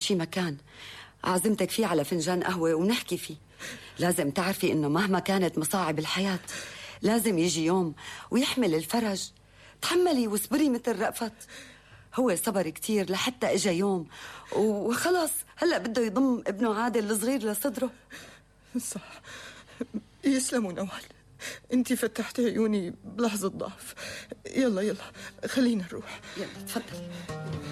شي مكان أعزمتك فيه على فنجان قهوة ونحكي فيه. لازم تعرفي إنه مهما كانت مصاعب الحياة لازم يجي يوم ويحمل الفرج. تحملي واصبري مثل رأفت. هو صبر كتير لحتى إجا يوم وخلاص هلأ بده يضم ابنه عادل الصغير لصدره. صح. يسلموا نوال، انتي فتحتي عيوني بلحظة ضعف. يلا خلينا نروح. يلا تفضل.